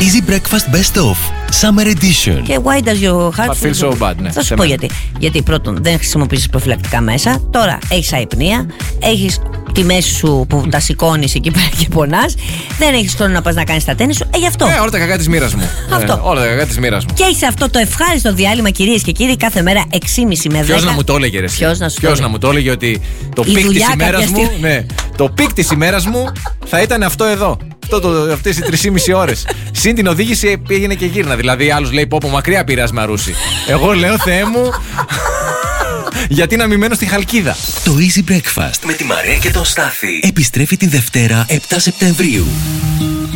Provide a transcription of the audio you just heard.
Easy Breakfast Best Of Summer Edition. Και why does your heart feel so bad, ναι. Θα σου πω γιατί. Γιατί πρώτον δεν χρησιμοποιήσεις προφυλακτικά μέσα. Τώρα έχεις αϊπνία. Έχεις τη μέση σου που τα σηκώνεις εκεί πέρα και πονάς. Δεν έχεις χρόνο να πας να κάνεις τα τέννις σου. Γι' αυτό. Όλα τα κακά της μοίρας μου. Αυτό. Όλα τα κακά της μοίρας μου. Και έχεις αυτό το ευχάριστο διάλειμμα, κυρίες και κύριοι, κάθε μέρα 6.30 με 10. Ποιος να μου το έλεγε, ρε? Ποιος να μου το έλεγε ότι το πικ της ημέρας μου. Ναι, το πικ της ημέρας μου θα ήταν αυτό εδώ. Αυτές οι 3,5 ώρες. Συν την οδήγηση πήγαινε και γύρνα. Δηλαδή, άλλος λέει: Πω μακριά πήρας Μαρούσι. Εγώ λέω: Θεέ μου, γιατί να μην μένω στη Χαλκίδα. Το Easy Breakfast με τη Μαρία και τον Στάθη επιστρέφει τη Δευτέρα 7 Σεπτεμβρίου.